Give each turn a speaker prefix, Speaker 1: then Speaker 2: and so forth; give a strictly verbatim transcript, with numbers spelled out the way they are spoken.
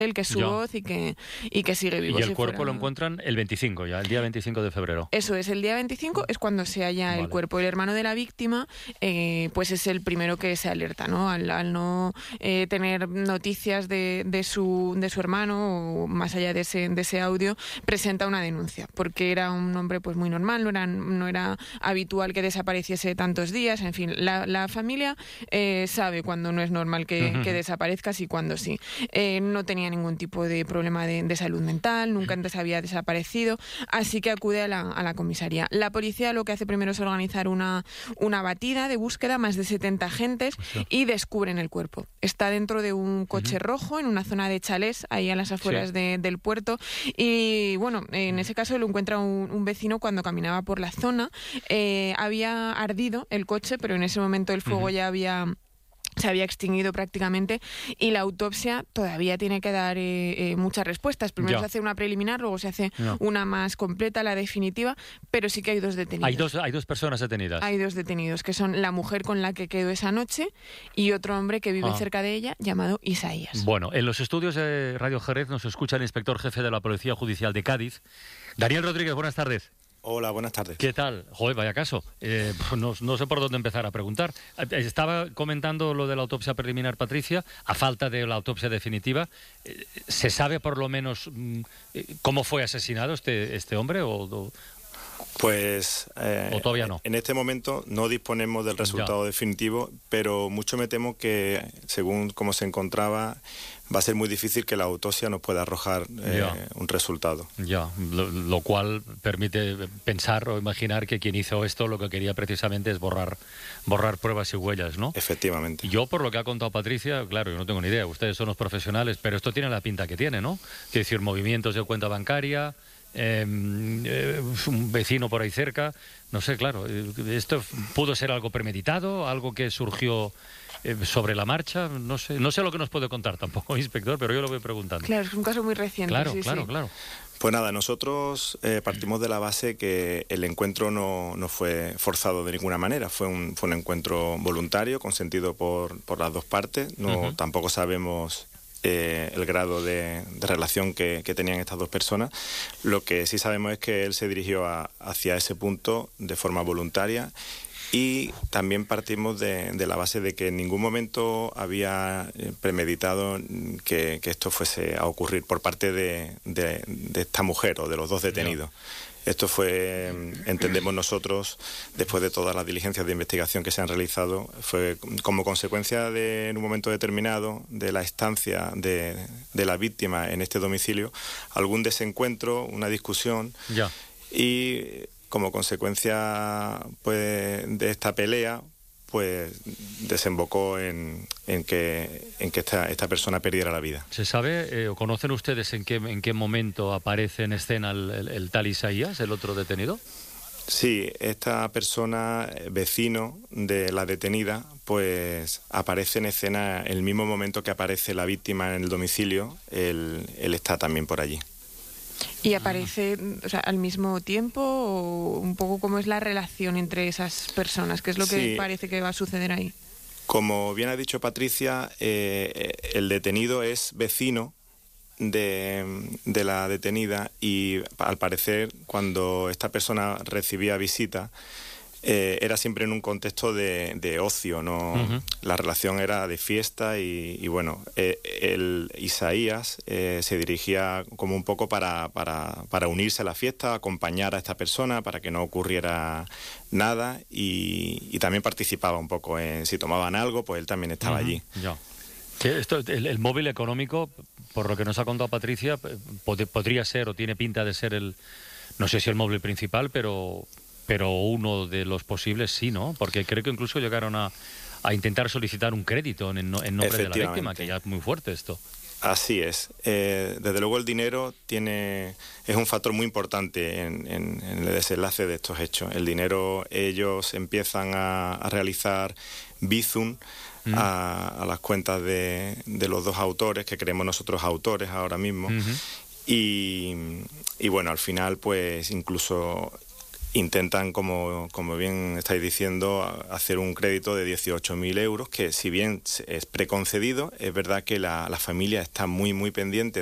Speaker 1: él, que es su
Speaker 2: Ya.
Speaker 1: voz y que, y que sigue vivo.
Speaker 2: Y el
Speaker 1: si
Speaker 2: cuerpo
Speaker 1: fuera...
Speaker 2: lo encuentran el veinticinco, ya, el día veinticinco de febrero.
Speaker 1: Eso es, el día veinticinco es cuando se halla
Speaker 2: Vale.
Speaker 1: el cuerpo. El hermano de la víctima, eh, pues es el primero que se alerta, ¿no? Al, al no eh, tener noticias de, de, su, de su hermano, o más allá de ese, de ese audio, presenta una denuncia, porque era un hombre pues muy normal, no era, no era habitual que desapareciese tantos días, en fin, la, la familia eh, sabe cuando no es normal que,
Speaker 2: Uh-huh.
Speaker 1: que desaparezcas y cuando sí. Eh, no tenía ningún tipo de problema de, de salud mental, nunca antes había desaparecido, así que acude a la, a la comisaría. La policía lo que hace primero es organizar una, una batida de búsqueda, más de setenta agentes, y descubren el cuerpo. Está dentro de un coche uh-huh. rojo, en una zona de chalés, ahí a las afueras sí. de, del puerto, y bueno, en ese caso lo encuentra un, un vecino cuando caminaba por la zona. Eh, había ardido el coche, pero en ese momento el fuego uh-huh. ya había... se había extinguido prácticamente, y la autopsia todavía tiene que dar eh, eh, muchas respuestas. Primero ya. se hace una preliminar, luego se hace ya. una más completa, la definitiva, pero sí que hay dos detenidos.
Speaker 2: Hay dos, hay dos personas detenidas.
Speaker 1: Hay dos detenidos, que son la mujer con la que quedó esa noche y otro hombre que vive ah. cerca de ella, llamado Isaías.
Speaker 2: Bueno, en los estudios de Radio Jerez nos escucha el inspector jefe de la Policía Judicial de Cádiz, Daniel Rodríguez. Buenas tardes.
Speaker 3: Hola, buenas tardes.
Speaker 2: ¿Qué tal? Joder, vaya caso. Eh, no, no sé por dónde empezar a preguntar. Estaba comentando lo de la autopsia preliminar, Patricia, a falta de la autopsia definitiva. ¿Se sabe por lo menos cómo fue asesinado este, este hombre o...? o...
Speaker 3: Pues eh,
Speaker 2: ¿O todavía no?
Speaker 3: En este momento no disponemos del resultado ya. definitivo, pero mucho me temo que, según cómo se encontraba, va a ser muy difícil que la autopsia nos pueda arrojar eh, un resultado.
Speaker 2: Ya, lo, lo cual permite pensar o imaginar que quien hizo esto lo que quería precisamente es borrar, borrar pruebas y huellas, ¿no?
Speaker 3: Efectivamente.
Speaker 2: Yo, por lo que ha contado Patricia, claro, yo no tengo ni idea, ustedes son los profesionales, pero esto tiene la pinta que tiene, ¿no? Quiere decir, movimientos de cuenta bancaria... Eh, eh, un vecino por ahí cerca, no sé, claro, esto pudo ser algo premeditado, algo que surgió eh, sobre la marcha, no sé, no sé lo que nos puede contar tampoco, inspector, pero yo lo voy preguntando.
Speaker 1: Claro, es un caso muy reciente.
Speaker 2: Claro,
Speaker 1: sí,
Speaker 2: claro,
Speaker 1: sí.
Speaker 2: claro.
Speaker 3: Pues nada, nosotros eh, partimos de la base que el encuentro no, no fue forzado de ninguna manera, fue un, fue un encuentro voluntario, consentido por, por las dos partes, no uh-huh. tampoco sabemos... Eh, el grado de, de relación que, que tenían estas dos personas. Lo que sí sabemos es que él se dirigió a, hacia ese punto de forma voluntaria, y también partimos de, de la base de que en ningún momento había premeditado que, que esto fuese a ocurrir por parte de, de, de esta mujer o de los dos detenidos. No. Esto fue, entendemos nosotros, después de todas las diligencias de investigación que se han realizado, fue como consecuencia de, en un momento determinado, de la estancia de, de la víctima en este domicilio, algún desencuentro, una discusión,
Speaker 2: ya.
Speaker 3: y como consecuencia pues, de esta pelea, pues desembocó en, en que, en que esta, esta persona perdiera la vida.
Speaker 2: ¿Se sabe eh, o conocen ustedes en qué, en qué momento aparece en escena el, el, el tal Isaías, el otro detenido?
Speaker 3: Sí, esta persona, vecino de la detenida, pues aparece en escena el mismo momento que aparece la víctima en el domicilio, él, él está también por allí.
Speaker 1: ¿Y aparece, o sea, al mismo tiempo, o un poco cómo es la relación entre esas personas? ¿Qué es lo que sí. parece que va a suceder ahí?
Speaker 3: Como bien ha dicho Patricia, eh, el detenido es vecino de, de la detenida, y al parecer cuando esta persona recibía visita eh, era siempre en un contexto de, de ocio, ¿no? Uh-huh. La relación era de fiesta y, y bueno, eh, el Isaías eh, se dirigía como un poco para, para, para unirse a la fiesta, acompañar a esta persona para que no ocurriera nada, y, y también participaba un poco en si tomaban algo, pues él también estaba uh-huh. allí.
Speaker 2: Ya. Sí, esto, el, el móvil económico, por lo que nos ha contado Patricia, pod- podría ser o tiene pinta de ser el, no sé si el móvil principal, pero... pero uno de los posibles sí, ¿no? Porque creo que incluso llegaron a, a intentar solicitar un crédito en, en nombre de la víctima, que ya es muy fuerte esto.
Speaker 3: Así es. Eh, desde luego el dinero tiene es un factor muy importante en, en, en el desenlace de estos hechos. El dinero, ellos empiezan a, a realizar bizum mm. a, a las cuentas de, de los dos autores, que creemos nosotros autores ahora mismo, mm-hmm. y, y bueno, al final pues incluso... intentan, como, como bien estáis diciendo, hacer un crédito de dieciocho mil euros, que si bien es preconcedido, es verdad que la, la familia está muy, muy pendiente